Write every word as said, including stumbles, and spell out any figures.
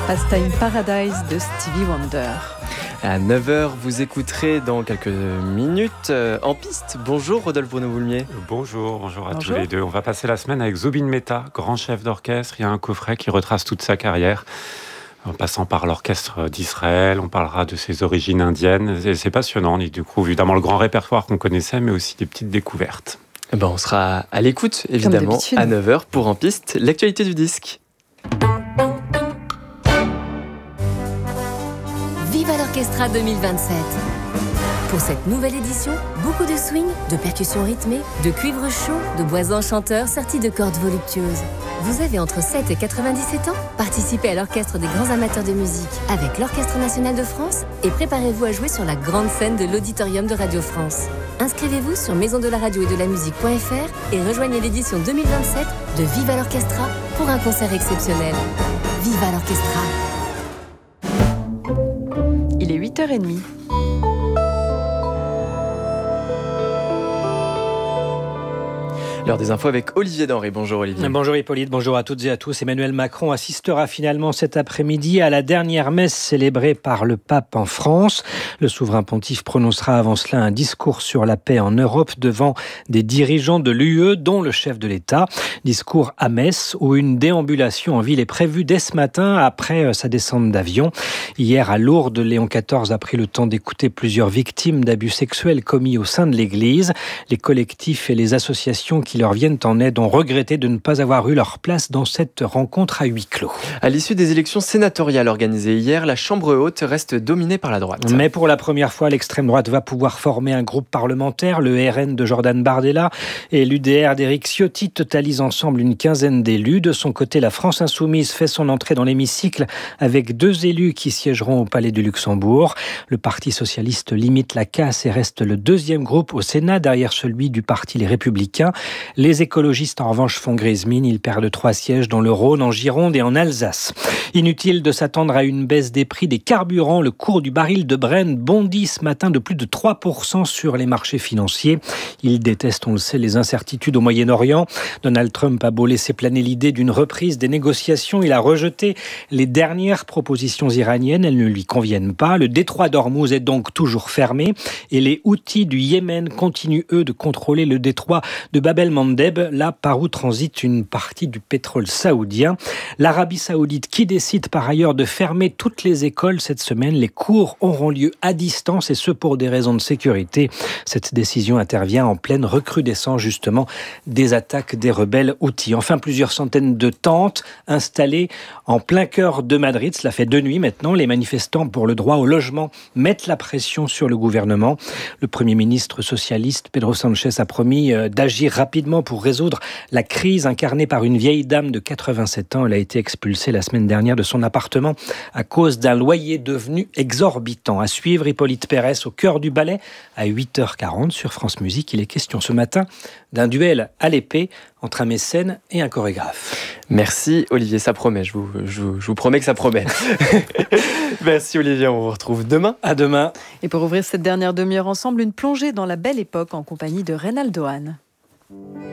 Pastime Paradise de Stevie Wonder. À neuf heures, vous écouterez dans quelques minutes euh, En Piste. Bonjour Rodolphe Bruno-Boulmier. Bonjour, bonjour à Bonjour. tous les deux. On va passer la semaine avec Zubin Mehta, grand chef d'orchestre. Il y a un coffret qui retrace toute sa carrière, en passant par l'orchestre d'Israël. On parlera de ses origines indiennes. Et c'est passionnant. On y découvre évidemment le grand répertoire qu'on connaissait, mais aussi des petites découvertes. Eh ben, on sera à l'écoute, évidemment, à neuf heures pour En Piste, l'actualité du disque. Viva l'Orchestra deux mille vingt-sept. Pour cette nouvelle édition, beaucoup de swing, de percussions rythmées, de cuivre chaud, de bois enchanteurs sortis de cordes voluptueuses. Vous avez entre sept et quatre-vingt-dix-sept ans? Participez à l'Orchestre des grands amateurs de musique avec l'Orchestre national de France et préparez-vous à jouer sur la grande scène de l'Auditorium de Radio France. Inscrivez-vous sur maison de la radio et de la musique point f r et rejoignez l'édition deux mille vingt-sept de Viva l'Orchestra pour un concert exceptionnel. Viva l'Orchestra! Il est huit heures trente. L'heure des infos avec Olivier Denré. Bonjour Olivier. Bonjour Hippolyte, bonjour à toutes et à tous. Emmanuel Macron assistera finalement cet après-midi à la dernière messe célébrée par le pape en France. Le souverain pontife prononcera avant cela un discours sur la paix en Europe devant des dirigeants de l'U E, dont le chef de l'État. Discours à Metz, où une déambulation en ville est prévue dès ce matin après sa descente d'avion. Hier à Lourdes, Léon quatorze a pris le temps d'écouter plusieurs victimes d'abus sexuels commis au sein de l'Église. Les collectifs et les associations qui leur viennent en aide ont regretté de ne pas avoir eu leur place dans cette rencontre à huis clos. À l'issue des élections sénatoriales organisées hier, la Chambre haute reste dominée par la droite. Mais pour la première fois, l'extrême droite va pouvoir former un groupe parlementaire. Le R N de Jordan Bardella et l'U D R d'Éric Ciotti totalisent ensemble une quinzaine d'élus. De son côté, la France insoumise fait son entrée dans l'hémicycle avec deux élus qui siégeront au Palais du Luxembourg. Le Parti socialiste limite la casse et reste le deuxième groupe au Sénat, derrière celui du Parti Les Républicains. Les écologistes, en revanche, font grise mine. Ils perdent trois sièges dans le Rhône, en Gironde et en Alsace. Inutile de s'attendre à une baisse des prix des carburants. Le cours du baril de Brent bondit ce matin de plus de trois pour cent sur les marchés financiers. Il déteste, on le sait, les incertitudes au Moyen-Orient. Donald Trump a beau laisser planer l'idée d'une reprise des négociations. Il a rejeté les dernières propositions iraniennes. Elles ne lui conviennent pas. Le détroit d'Ormuz est donc toujours fermé. Et les Houthis du Yémen continuent, eux, de contrôler le détroit de Bab el-Mandeb, là par où transite une partie du pétrole saoudien. L'Arabie saoudite qui décide par ailleurs de fermer toutes les écoles cette semaine. Les cours auront lieu à distance et ce pour des raisons de sécurité. Cette décision intervient en pleine recrudescence justement des attaques des rebelles Houthis. Enfin, plusieurs centaines de tentes installées en plein cœur de Madrid. Cela fait deux nuits maintenant. Les manifestants pour le droit au logement mettent la pression sur le gouvernement. Le Premier ministre socialiste Pedro Sánchez a promis d'agir rapidement pour résoudre la crise incarnée par une vieille dame de quatre-vingt-sept ans. Elle a été expulsée la semaine dernière de son appartement à cause d'un loyer devenu exorbitant. À suivre, Hippolyte Pérès au cœur du ballet à huit heures quarante sur France Musique. Il est question ce matin d'un duel à l'épée entre un mécène et un chorégraphe. Merci Olivier, ça promet, je vous, je vous, je vous promets que ça promet. Merci Olivier, on vous retrouve demain. À demain. Et pour ouvrir cette dernière demi-heure ensemble, une plongée dans la belle époque en compagnie de Reynaldo Hahn.